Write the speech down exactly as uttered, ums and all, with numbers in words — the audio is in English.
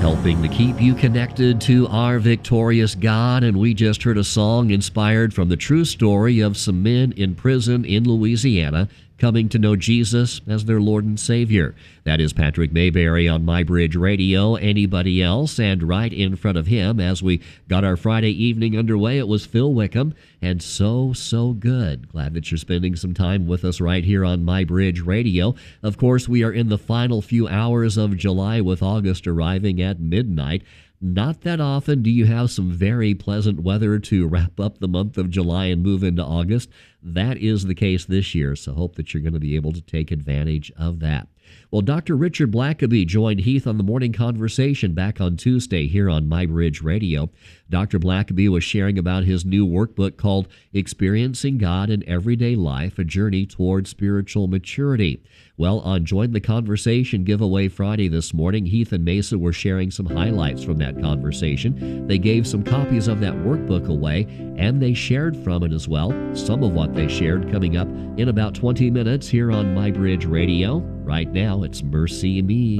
helping to keep you connected to our victorious God. And we just heard a song inspired from the true story of some men in prison in Louisiana coming to know Jesus as their Lord and Savior. That is Patrick Mayberry on MyBridge Radio. Anybody else? And right in front of him, as we got our Friday evening underway, it was Phil Wickham, and so, so good. Glad that you're spending some time with us right here on MyBridge Radio. Of course, we are in the final few hours of July with August arriving at midnight. Not that often do you have some very pleasant weather to wrap up the month of July and move into August. That is the case this year, so hope that you're going to be able to take advantage of that. Well, Doctor Richard Blackaby joined Heath on the Morning Conversation back on Tuesday here on MyBridge Radio. Doctor Blackaby was sharing about his new workbook called Experiencing God in Everyday Life, A Journey Toward Spiritual Maturity. Well, on Join the Conversation giveaway Friday this morning, Heath and Mesa were sharing some highlights from that conversation. They gave some copies of that workbook away, and they shared from it as well. Some of what they shared coming up in about twenty minutes here on MyBridge Radio. Right now, it's Mercy Me.